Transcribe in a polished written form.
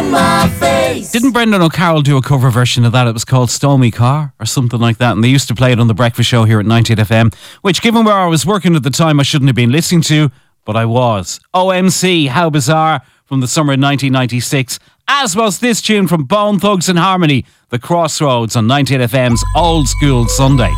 on my face. Didn't Brendan O'Carroll do a cover version of that? It was called Stormy Car or something like that, and they used to play it on The Breakfast Show here at 98 FM, which, given where I was working at the time, I shouldn't have been listening to, but I was. OMC, How Bizarre, from the summer of 1996, as was this tune from Bone Thugs and Harmony, The Crossroads, on 98 FM's Old School Sunday.